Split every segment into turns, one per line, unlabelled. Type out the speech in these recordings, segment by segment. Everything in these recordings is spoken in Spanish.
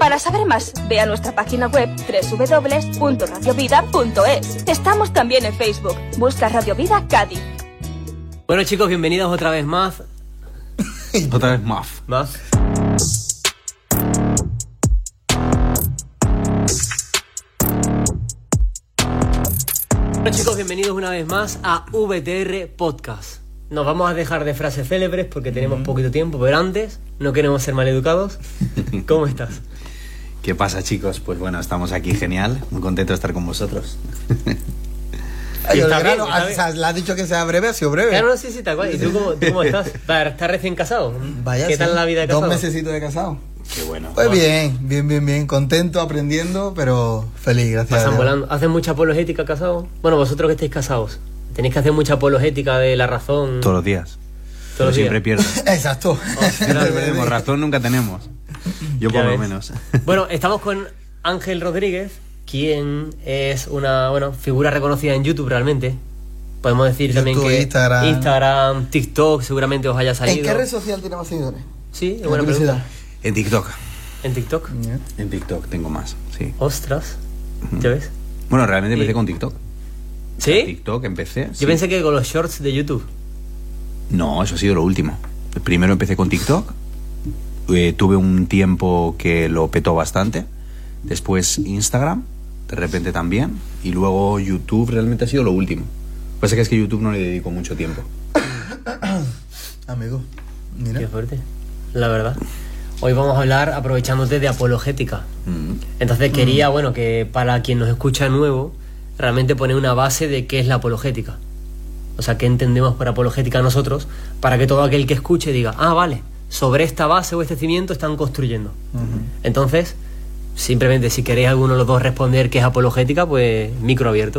Para saber más, ve a nuestra página web www.radiovida.es. Estamos también en Facebook. Busca Radio Vida Cádiz.
Bueno, chicos, bienvenidos otra vez más.
Otra vez más.
Bueno, chicos, bienvenidos una vez más a VTR Podcast. Nos vamos a dejar de frases célebres porque tenemos poquito tiempo, pero antes no queremos ser maleducados. ¿Cómo estás?
¿Qué pasa, chicos? Pues bueno, estamos aquí genial, muy contento de estar con vosotros.
Sí, está bien,
le has dicho que sea breve, ha sido breve.
Claro, sí, tal cual. ¿Y tú cómo estás? ¿Estás recién casado?
Vaya,
¿Qué tal la vida de casado?
2 mesecitos de casado.
Qué bueno.
Pues bien, contento, aprendiendo, pero feliz, gracias.
Pasan volando. ¿Hacen mucha apologética casado? Bueno, vosotros que estáis casados, tenéis que hacer mucha apologética de la razón.
Todos los días.
Todos los
siempre
días.
pierdo.
Exacto.
Siempre perdemos, razón nunca tenemos. Yo
Ya
por lo
ves.
menos.
Bueno, estamos con Ángel Rodríguez, quien es una figura reconocida en YouTube realmente. Podemos decir
YouTube,
también que
Instagram,
TikTok seguramente os haya salido.
¿En qué red social tiene más seguidores?
Sí,
Una
buena pregunta.
curiosidad.
En TikTok.
En TikTok.
En TikTok tengo más, sí.
Ostras, ¿ya ves?
Bueno, realmente empecé
Y-
con TikTok.
¿Sí?
TikTok empecé.
Yo pensé que con los shorts de YouTube.
No, eso ha sido lo último. Primero empecé con TikTok. Tuve un tiempo que lo petó bastante. Después Instagram, de repente también. Y luego YouTube realmente ha sido lo último. Lo que pasa es que YouTube no le dedico mucho tiempo.
Amigo, mira.
Qué fuerte, la verdad. Hoy vamos a hablar, aprovechándote, de apologética. Entonces quería, que para quien nos escucha nuevo, realmente poner una base de qué es la apologética. O sea, qué entendemos por apologética nosotros, para que todo aquel que escuche diga, vale, sobre esta base o este cimiento están construyendo. Entonces, simplemente si queréis alguno de los dos responder qué es apologética, pues micro abierto.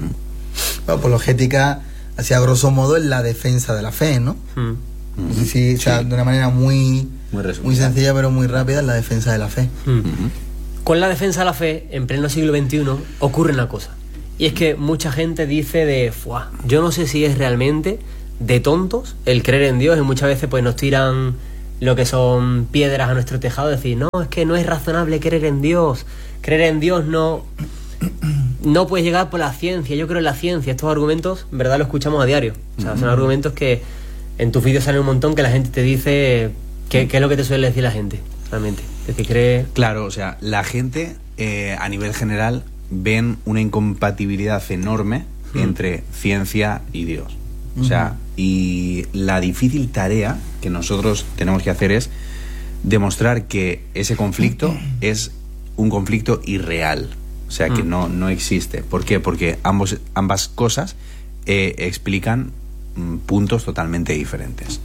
Apologética, así a grosso modo, es la defensa de la fe, ¿no? Sí, o sea, de una manera muy sencilla pero muy rápida, es la defensa de la fe.
Con la defensa de la fe, en pleno siglo XXI, ocurre una cosa. Y es que mucha gente dice yo no sé si es realmente de tontos el creer en Dios, y muchas veces pues nos tiran lo que son piedras a nuestro tejado, decir, no, es que no es razonable creer en Dios no puedes llegar por la ciencia. Yo creo en la ciencia. Estos argumentos, en verdad, los escuchamos a diario. O sea, son argumentos que en tus vídeos salen un montón, que la gente te dice qué es lo que te suele decir la gente, realmente. Es que cree...
Claro, o sea, la gente a nivel general ven una incompatibilidad enorme entre ciencia y Dios. O sea, y la difícil tarea que nosotros tenemos que hacer es demostrar que ese conflicto es un conflicto irreal. O sea, que no existe. ¿Por qué? Porque ambas cosas explican puntos totalmente diferentes.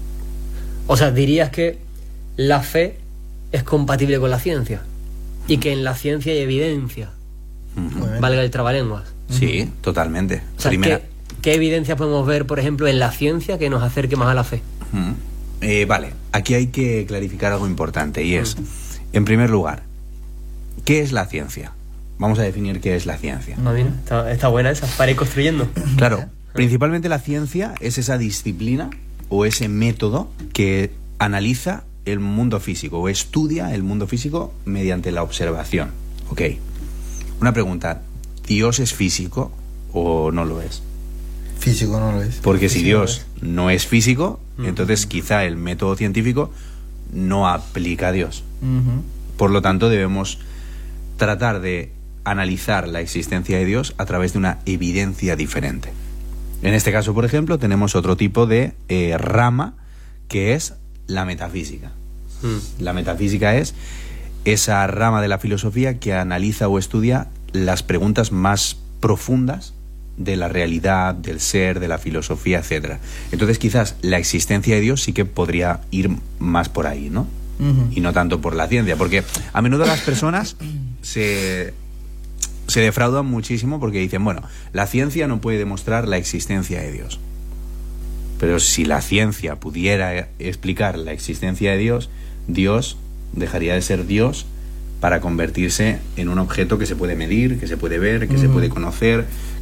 O sea, dirías que la fe es compatible con la ciencia y que en la ciencia hay evidencia. Valga el trabalenguas.
Sí, totalmente.
O sea, ¿qué evidencia podemos ver, por ejemplo, en la ciencia que nos acerque más a la fe?
Vale, aquí hay que clarificar algo importante, y es, en primer lugar, ¿qué es la ciencia? Vamos a definir qué es la ciencia.
Mira, está buena esa, para ir construyendo.
Claro, principalmente la ciencia es esa disciplina o ese método que analiza el mundo físico o estudia el mundo físico mediante la observación. Ok. Una pregunta, ¿Dios es físico o no lo es?
Físico no lo es.
Porque si Dios no es físico, entonces quizá el método científico no aplica a Dios. Por lo tanto, debemos tratar de analizar la existencia de Dios a través de una evidencia diferente. En este caso, por ejemplo, tenemos otro tipo de rama, que es la metafísica. La metafísica es esa rama de la filosofía que analiza o estudia las preguntas más profundas de la realidad, del ser, de la filosofía, etcétera. Entonces, quizás la existencia de Dios sí que podría ir más por ahí, ¿no? Y no tanto por la ciencia, porque a menudo las personas se defraudan muchísimo porque dicen, bueno, la ciencia no puede demostrar la existencia de Dios. Pero si la ciencia pudiera explicar la existencia de Dios, Dios dejaría de ser Dios para convertirse en un objeto que se puede medir, que se puede ver, que se puede conocer,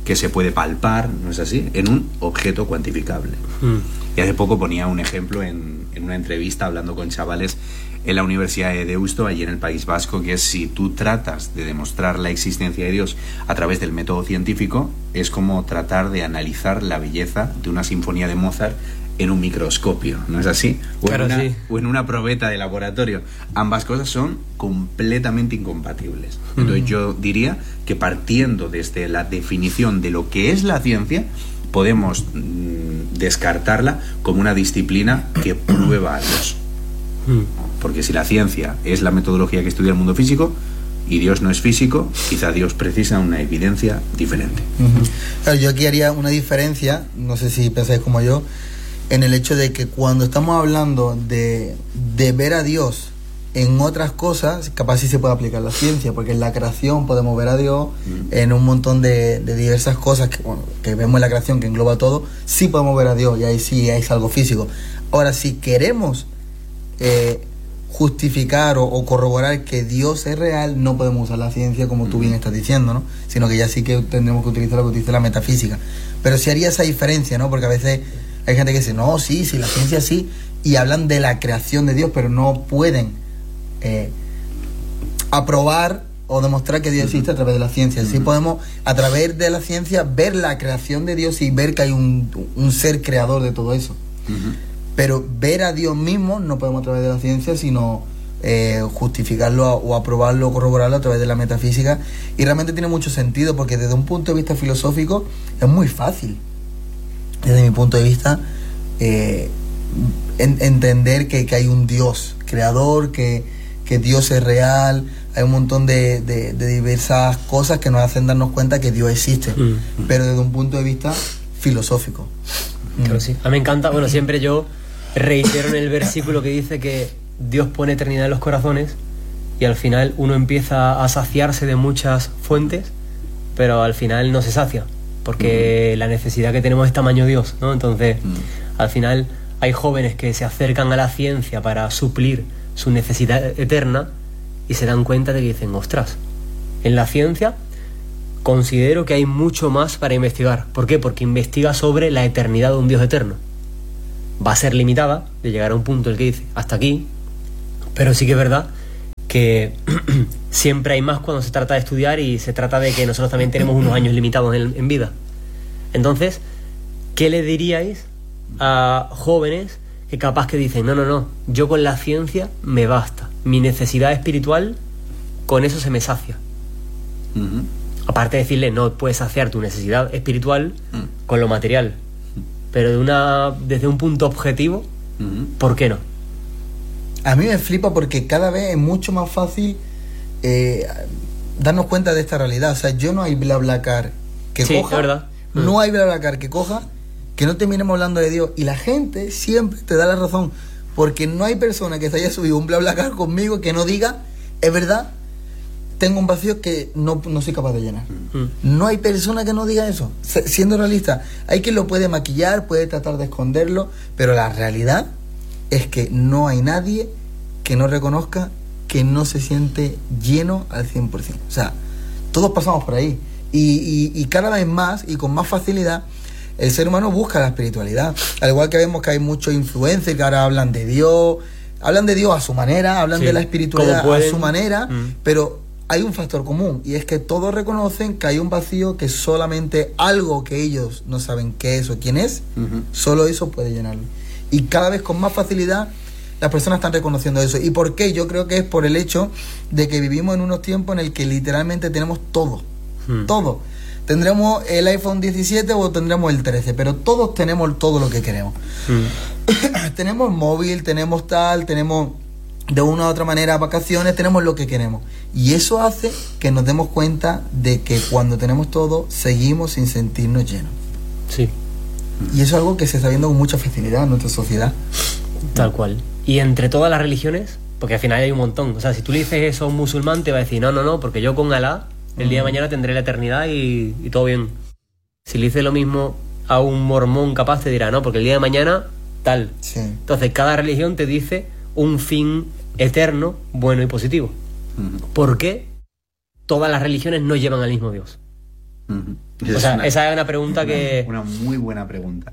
que se puede palpar, ¿no es así?, en un objeto cuantificable. Y hace poco ponía un ejemplo en una entrevista hablando con chavales en la Universidad de Deusto, allí en el País Vasco, que es: si tú tratas de demostrar la existencia de Dios a través del método científico, es como tratar de analizar la belleza de una sinfonía de Mozart en un microscopio, ¿no es así?
Claro, sí.
O en una probeta de laboratorio. Ambas cosas son completamente incompatibles. Entonces yo diría que, partiendo desde la definición de lo que es la ciencia, podemos descartarla como una disciplina que prueba a Dios. Porque si la ciencia es la metodología que estudia el mundo físico y Dios no es físico, quizá Dios precisa una evidencia diferente.
Claro, yo aquí haría una diferencia, no sé si pensáis como yo, en el hecho de que cuando estamos hablando de ver a Dios en otras cosas, capaz sí se puede aplicar la ciencia, porque en la creación podemos ver a Dios en un montón de diversas cosas que vemos en la creación, que engloba todo, sí podemos ver a Dios, y ahí sí es algo físico. Ahora, si queremos justificar o corroborar que Dios es real, no podemos usar la ciencia como tú bien estás diciendo, ¿no? Sino que ya sí que tendremos que utilizar lo que utiliza la metafísica. Pero sí haría esa diferencia, ¿no? Porque a veces hay gente que dice, no, sí, la ciencia sí, y hablan de la creación de Dios, pero no pueden aprobar o demostrar que Dios existe a través de la ciencia. Sí podemos, a través de la ciencia, ver la creación de Dios y ver que hay un ser creador de todo eso. Pero ver a Dios mismo no podemos a través de la ciencia, sino justificarlo o aprobarlo o corroborarlo a través de la metafísica. Y realmente tiene mucho sentido, porque desde un punto de vista filosófico es muy fácil, desde mi punto de vista, entender que hay un Dios creador, que Dios es real. Hay un montón de diversas cosas que nos hacen darnos cuenta que Dios existe, pero desde un punto de vista filosófico.
Claro, sí. A mí me encanta, bueno, siempre yo reitero en el versículo que dice que Dios pone eternidad en los corazones, y al final uno empieza a saciarse de muchas fuentes, pero al final no se sacia, porque la necesidad que tenemos es tamaño Dios, ¿no? Entonces, al final hay jóvenes que se acercan a la ciencia para suplir su necesidad eterna y se dan cuenta de que dicen, ostras, en la ciencia considero que hay mucho más para investigar. ¿Por qué? Porque investiga sobre la eternidad de un Dios eterno. Va a ser limitada, de llegar a un punto en el que dice, hasta aquí, pero sí que es verdad que siempre hay más cuando se trata de estudiar, y se trata de que nosotros también tenemos unos años limitados en vida. Entonces, ¿qué le diríais a jóvenes que capaz que dicen, no, yo con la ciencia me basta, mi necesidad espiritual con eso se me sacia? Aparte de decirle, no puedes saciar tu necesidad espiritual con lo material, pero desde un punto objetivo, ¿por qué no?
A mí me flipa porque cada vez es mucho más fácil darnos cuenta de esta realidad. O sea, yo no hay BlaBlaCar que coja, ¿verdad? No hay BlaBlaCar que coja que no terminemos hablando de Dios, y la gente siempre te da la razón, porque no hay persona que se haya subido un BlaBlaCar conmigo que no diga, es verdad, tengo un vacío que no soy capaz de llenar. No hay persona que no diga eso, siendo realista. Hay quien lo puede maquillar, puede tratar de esconderlo, pero la realidad es que no hay nadie que no reconozca que no se siente lleno al 100%. O sea, todos pasamos por ahí, y cada vez más y con más facilidad el ser humano busca la espiritualidad. Al igual que vemos que hay muchos influencers que ahora hablan de Dios a su manera, hablan de la espiritualidad a su manera, pero hay un factor común, y es que todos reconocen que hay un vacío que solamente algo que ellos no saben qué es o quién es, solo eso puede llenarlo. Y cada vez con más facilidad las personas están reconociendo eso. ¿Y por qué? Yo creo que es por el hecho de que vivimos en unos tiempos en el que literalmente tenemos todo. Todo. Tendremos el iPhone 17 o tendremos el 13, pero todos tenemos todo lo que queremos. Tenemos móvil, tenemos tenemos de una u otra manera vacaciones, tenemos lo que queremos. Y eso hace que nos demos cuenta de que cuando tenemos todo, seguimos sin sentirnos llenos.
Sí.
Y eso es algo que se está viendo con mucha facilidad en nuestra sociedad.
Tal cual. Y entre todas las religiones, porque al final hay un montón. O sea, si tú le dices eso a un musulmán, te va a decir, no, porque yo con Alá el día de mañana tendré la eternidad y todo bien. Si le dices lo mismo a un mormón, capaz te dirá, no, porque el día de mañana tal.
Sí.
Entonces cada religión te dice un fin eterno, bueno y positivo. ¿Por qué todas las religiones no llevan al mismo Dios? O sea, esa es una pregunta que...
Una muy buena pregunta.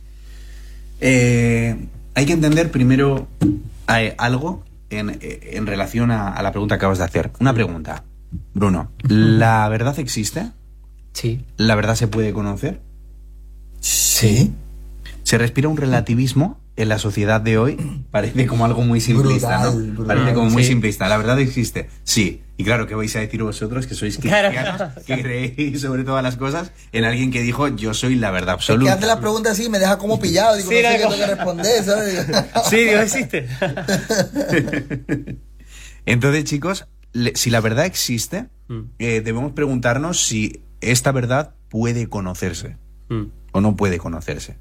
Hay que entender primero algo en relación a la pregunta que acabas de hacer. Una pregunta, Bruno. ¿La verdad existe?
Sí.
¿La verdad se puede conocer?
Sí.
Se respira un relativismo en la sociedad de hoy. Parece como algo muy simplista,
brutal,
¿no? Parece como muy
sí.
simplista. ¿La verdad existe? Sí. Y claro, ¿qué vais a decir vosotros que sois cristianos, que creéis sobre todas las cosas en alguien que dijo yo soy la verdad absoluta?
Es que hace la pregunta así y me deja como pillado. Digo,
Sí,
no sé qué
como-
tengo que responder, ¿sabes?
Sí, Dios existe.
Entonces, chicos, si la verdad existe, debemos preguntarnos si esta verdad puede conocerse o no puede conocerse.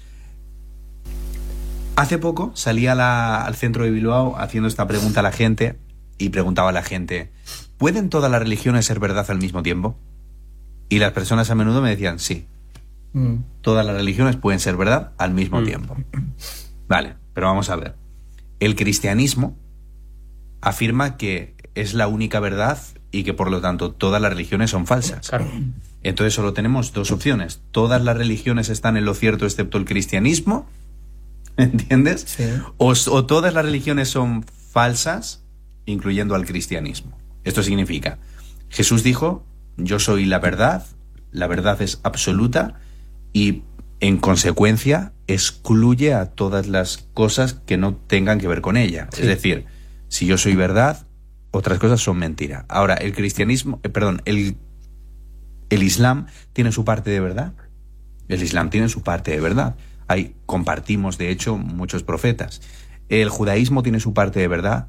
Hace poco salí al centro de Bilbao haciendo esta pregunta a la gente y preguntaba a la gente, ¿pueden todas las religiones ser verdad al mismo tiempo? Y las personas a menudo me decían, sí, todas las religiones pueden ser verdad al mismo tiempo. Vale, pero vamos a ver. El cristianismo afirma que es la única verdad y que por lo tanto todas las religiones son falsas.
Claro.
Entonces solo tenemos dos opciones. Todas las religiones están en lo cierto excepto el cristianismo. ¿Entiendes?
Sí.
O todas las religiones son falsas, incluyendo al cristianismo. Esto significa, Jesús dijo, yo soy la verdad es absoluta y en consecuencia excluye a todas las cosas que no tengan que ver con ella.
Sí.
Es decir, si yo soy verdad, otras cosas son mentira. Ahora, el cristianismo, el Islam tiene su parte de verdad. El Islam tiene su parte de verdad. Compartimos, de hecho, muchos profetas. El judaísmo tiene su parte de verdad,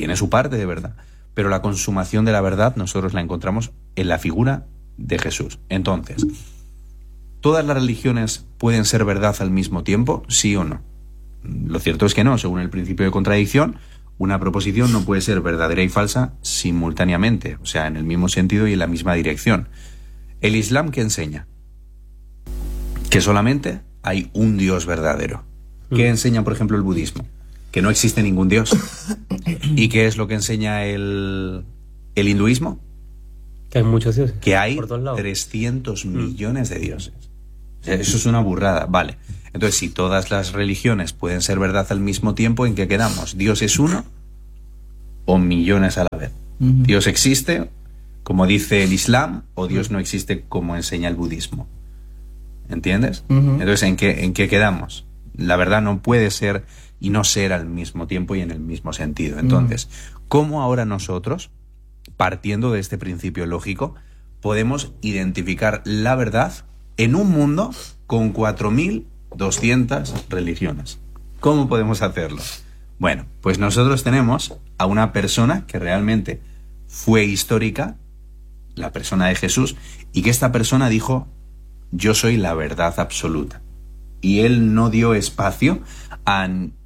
pero la consumación de la verdad nosotros la encontramos en la figura de Jesús. Entonces, ¿todas las religiones pueden ser verdad al mismo tiempo? ¿Sí o no? Lo cierto es que no. Según el principio de contradicción, una proposición no puede ser verdadera y falsa simultáneamente, o sea, en el mismo sentido y en la misma dirección. ¿El Islam qué enseña? Que solamente hay un Dios verdadero. ¿Qué enseña, por ejemplo, el budismo? Que no existe ningún Dios. ¿Y qué es lo que enseña el hinduismo?
Que hay muchos dioses.
Que hay
por todos lados.
300 millones de dioses. O sea, eso es una burrada. Vale. Entonces, si todas las religiones pueden ser verdad al mismo tiempo, ¿en qué quedamos? ¿Dios es uno o millones a la vez? ¿Dios existe, como dice el Islam, o Dios no existe, como enseña el budismo? ¿Entiendes? Entonces, ¿en qué quedamos? La verdad no puede ser y no ser al mismo tiempo y en el mismo sentido. Entonces, ¿cómo ahora nosotros, partiendo de este principio lógico, podemos identificar la verdad en un mundo con 4.200 religiones? ¿Cómo podemos hacerlo? Bueno, pues nosotros tenemos a una persona que realmente fue histórica, la persona de Jesús, y que esta persona dijo, yo soy la verdad absoluta. Y él no dio espacio a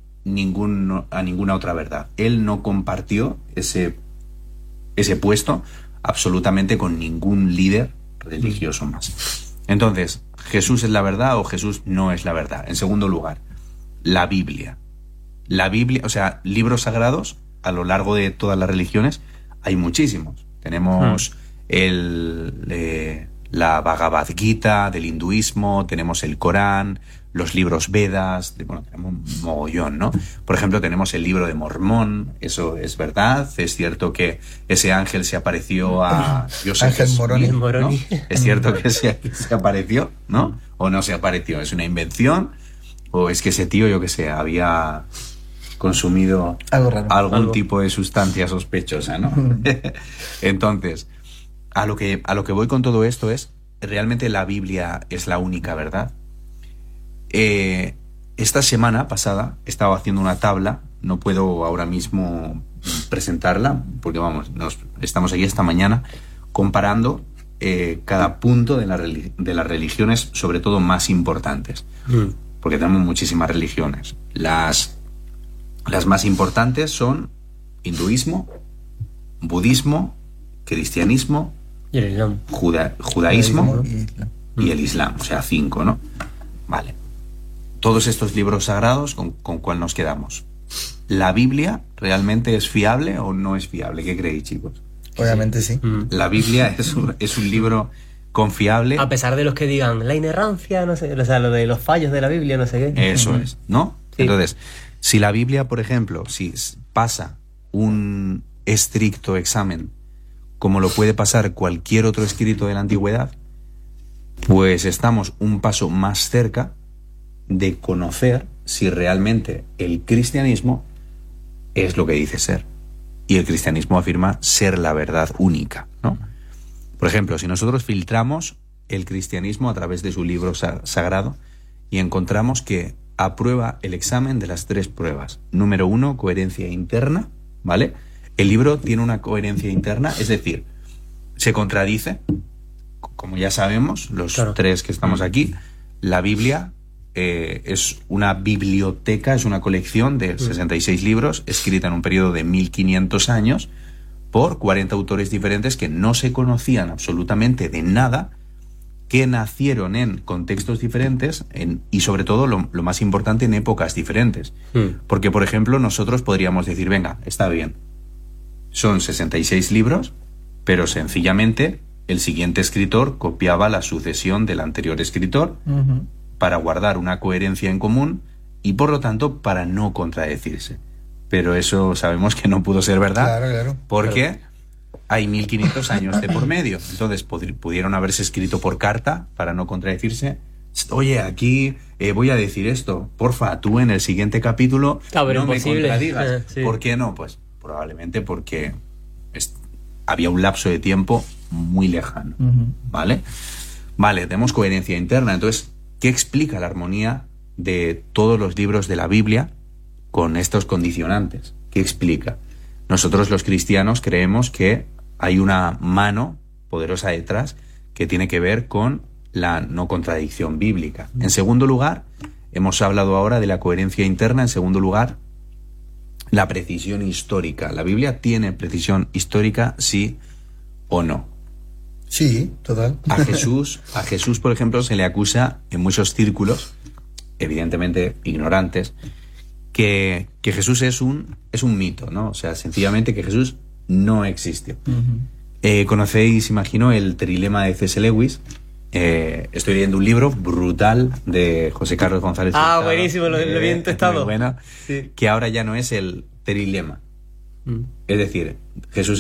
ninguna otra verdad. Él no compartió ese puesto absolutamente con ningún líder religioso más. Entonces, ¿Jesús es la verdad o Jesús no es la verdad? En segundo lugar, la Biblia. La Biblia, o sea, libros sagrados a lo largo de todas las religiones hay muchísimos. Tenemos la Bhagavad Gita del hinduismo, tenemos el Corán, los libros Vedas, tenemos un mogollón, ¿no? Por ejemplo, tenemos el libro de Mormón, eso es verdad, es cierto que ese ángel se apareció a...
Ángel Moroni.
¿no? Es cierto que se apareció, ¿no? O no se apareció, es una invención, o es que ese tío, yo qué sé, había consumido algún tipo de sustancia sospechosa, ¿no? Entonces, a lo que voy con todo esto es, ¿realmente la Biblia es la única verdad? Esta semana pasada estaba haciendo una tabla, no puedo ahora mismo presentarla, porque vamos, estamos aquí esta mañana comparando cada punto de las religiones, sobre todo más importantes, porque tenemos muchísimas religiones. Las más importantes son hinduismo, budismo, cristianismo,
y el Islam.
judaísmo y el Islam, o sea, 5, ¿no? Vale. Todos estos libros sagrados, ¿con cuál nos quedamos? ¿La Biblia realmente es fiable o no es fiable? ¿Qué creéis, chicos?
Obviamente sí.
La Biblia es un libro confiable.
A pesar de los que digan la inerrancia, no sé, o sea, lo de los fallos de la Biblia, no sé qué.
Eso es, ¿no? Sí. Entonces, si la Biblia, por ejemplo, si pasa un estricto examen, como lo puede pasar cualquier otro escrito de la antigüedad, pues estamos un paso más cerca de conocer si realmente el cristianismo es lo que dice ser. Y el cristianismo afirma ser la verdad única, ¿no? Por ejemplo, si nosotros filtramos el cristianismo a través de su libro sagrado y encontramos que aprueba el examen de las 3 pruebas. Número 1, coherencia interna, ¿vale? El libro tiene una coherencia interna, es decir, se contradice, como ya sabemos, los 3 que estamos aquí. La Biblia es una biblioteca, es una colección de 66 libros, escrita en un periodo de 1500 años, por 40 autores diferentes que no se conocían absolutamente de nada, que nacieron en contextos diferentes y sobre todo, lo más importante, en épocas diferentes. Porque, por ejemplo, nosotros podríamos decir, venga, está bien, son 66 libros, pero sencillamente el siguiente escritor copiaba la sucesión del anterior escritor para guardar una coherencia en común y, por lo tanto, para no contradecirse. Pero eso sabemos que no pudo ser verdad,
claro.
Porque hay 1500 años de por medio. Entonces pudieron haberse escrito por carta para no contradecirse. Oye, aquí voy a decir esto. Porfa, tú en el siguiente capítulo no me contradigas.
Sí.
¿Por qué no? Pues probablemente porque había un lapso de tiempo muy lejano. ¿Vale? Vale, tenemos coherencia interna. Entonces, ¿qué explica la armonía de todos los libros de la Biblia con estos condicionantes? ¿Qué explica? Nosotros los cristianos creemos que hay una mano poderosa detrás que tiene que ver con la no contradicción bíblica. En segundo lugar, hemos hablado ahora de la coherencia interna. En segundo lugar, la precisión histórica. ¿La Biblia tiene precisión histórica, sí o no?
Sí, total.
A Jesús, por ejemplo, se le acusa en muchos círculos, evidentemente ignorantes, que Jesús es un mito, ¿no? O sea, sencillamente que Jesús no existió. Conocéis, imagino, el trilema de C.S. Lewis. Estoy leyendo un libro brutal de José Carlos González.
Buenísimo, lo vi en testado.
Muy buena, sí. Que ahora ya no es el trilema. Es decir, Jesús